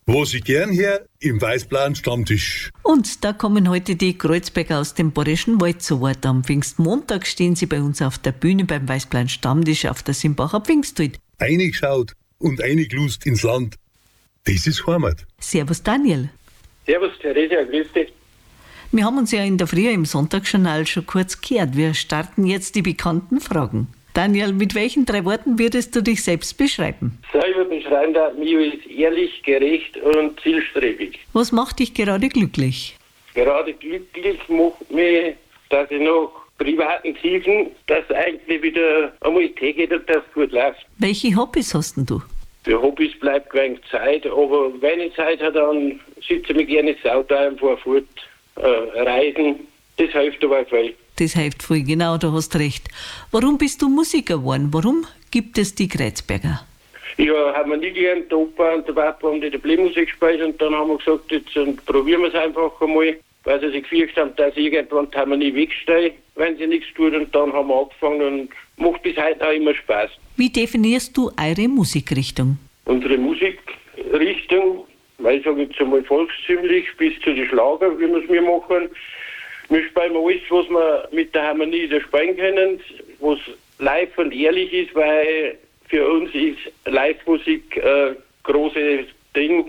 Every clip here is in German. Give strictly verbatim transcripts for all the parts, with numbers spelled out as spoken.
Was ich gern her im Weißblauen Stammtisch. Und da kommen heute die Kreuzberger aus dem Bayerischen Wald zu Wort. Am Pfingstmontag stehen sie bei uns auf der Bühne beim Weißblauen Stammtisch auf der Simbacher Pfingstwied. Eingeschaut und eingelust ins Land. Das ist Heimat. Servus Daniel. Servus Theresia, grüß dich. Wir haben uns ja in der Früh im Sonntagsjournal schon kurz gehört. Wir starten jetzt die bekannten Fragen. Daniel, mit welchen drei Worten würdest du dich selbst beschreiben? Selber beschreiben darf mich als ehrlich, gerecht und zielstrebig. Was macht dich gerade glücklich? Gerade glücklich macht mich, dass ich nach privaten Tiefen, dass eigentlich wieder einmal Tee geht und das gut läuft. Welche Hobbys hast denn du? Für Hobbys bleibt wenig Zeit, aber wenn ich Zeit habe, dann sitze ich mir gerne ins Auto einfach fort, äh, reisen. Das hilft aber viel. Das hilft voll, genau, du hast recht. Warum bist du Musiker geworden? Warum gibt es die Kreuzberger? Ja, haben wir nie gelernt, der Opa und der Papa haben die Blähmusik gespielt und dann haben wir gesagt, jetzt und probieren wir es einfach einmal, weil sie sich gefürchtet haben, dass irgendwann die Harmonie wegstehen, wenn sie nichts tut, und dann haben wir angefangen und macht bis heute auch immer Spaß. Wie definierst du eure Musikrichtung? Unsere Musikrichtung, weil ich sage jetzt einmal volkstümlich, bis zu den Schlager, wie wir es mir machen. Wir spielen alles, was wir mit der Harmonie da spielen können, was live und ehrlich ist, weil für uns ist Live-Musik ein großes Ding.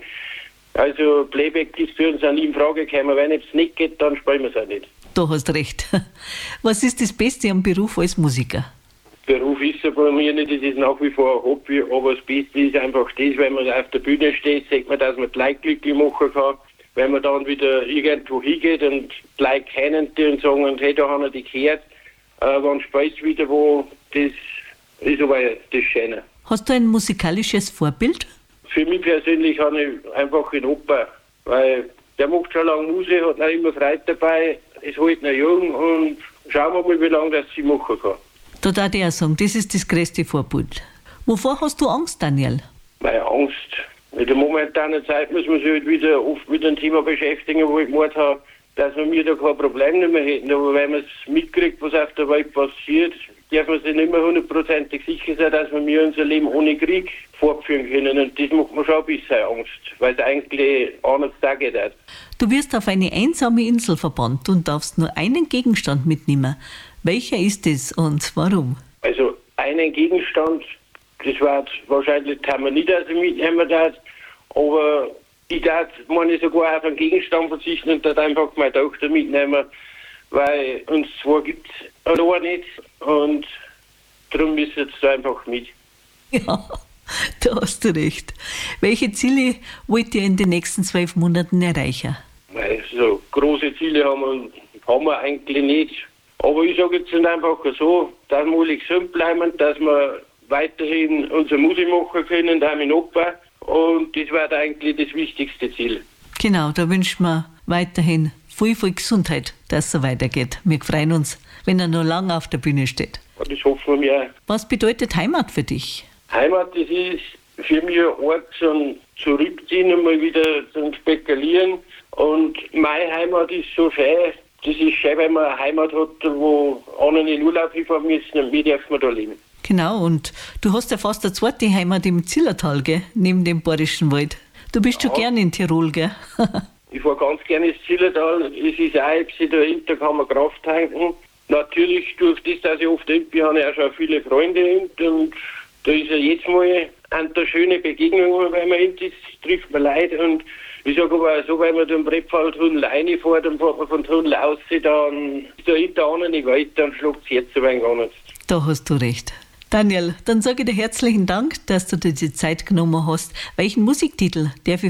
Also Playback ist für uns auch nie in Frage gekommen. Wenn es nicht geht, dann spielen wir es auch nicht. Du hast recht. Was ist das Beste am Beruf als Musiker? Beruf ist ja bei mir nicht, das ist nach wie vor ein Hobby, aber das Beste ist einfach das, wenn man auf der Bühne steht, sieht man, dass man die Leute glücklich machen kann. Wenn man dann wieder irgendwo hingeht und die Leute kennen die und sagen, hey, da haben wir die gehört, äh, wann spielst du wieder wo, das ist aber das Schöne. Hast du ein musikalisches Vorbild? Für mich persönlich habe ich einfach einen Opa, weil der macht schon lange Musik, hat noch immer Freude dabei, ist halt noch jung und schauen wir mal, wie lange das sie machen kann. Da darf ich auch sagen, das ist das größte Vorbild. Wovor hast du Angst, Daniel? Meine Angst. In der momentanen Zeit muss man sich halt wieder oft mit einem Thema beschäftigen, wo ich gemeint habe, dass wir mir da kein Problem mehr hätten. Aber wenn man es mitkriegt, was auf der Welt passiert, darf man sich nicht mehr hundertprozentig sicher sein, dass wir mir unser Leben ohne Krieg fortführen können. Und das macht mir schon ein bisschen Angst, weil es eigentlich anders da geht. Du wirst auf eine einsame Insel verbannt und darfst nur einen Gegenstand mitnehmen. Welcher ist es und warum? Also einen Gegenstand, das war wahrscheinlich die Harmonie, dass ich mitnehmen darf. Aber ich darf meine sogar auf einen Gegenstand verzichten und darf einfach meine Tochter mitnehmen, weil uns zwar gibt es allein nicht und darum müssen wir jetzt einfach mit. Ja, da hast du recht. Welche Ziele wollt ihr in den nächsten zwölf Monaten erreichen? Also große Ziele haben wir, haben wir eigentlich nicht. Aber ich sage jetzt einfach so, dass wir alle gesund bleiben, dass wir weiterhin unsere Musik machen können, auch mit Opa. Und das war eigentlich das wichtigste Ziel. Genau, da wünschen wir weiterhin viel, viel Gesundheit, dass es so weitergeht. Wir freuen uns, wenn er noch lange auf der Bühne steht. Das hoffen wir auch. Was bedeutet Heimat für dich? Heimat, das ist für mich ein Ort zum Zurückziehen und mal wieder zum Spekulieren. Und meine Heimat ist so schön. Das ist schön, wenn man eine Heimat hat, wo andere in Urlaub hinfahren müssen und wir dürfen da leben. Genau, und du hast ja fast eine zweite Heimat im Zillertal, gell? Neben dem Bayerischen Wald. Du bist ja. schon gern in Tirol, gell? Ich fahre ganz gerne ins Zillertal. Es ist auch, ich dahinter kann man Kraft tanken. Natürlich, durch das, dass ich oft drin bin, habe ich auch schon viele Freunde hinten. Und da ist ja jetzt mal eine schöne Begegnung, wenn man hinten ist, trifft man Leute. Und ich sage aber so, wenn man den Brettfalltunnel reinfährt, dann fährt man vom Tunnel aus, dann ist da hinter einer nicht weit, dann schlägt das Herz ein wenig anders. Da hast du recht. Daniel, dann sage ich dir herzlichen Dank, dass du dir die Zeit genommen hast. Welchen Musiktitel darf ich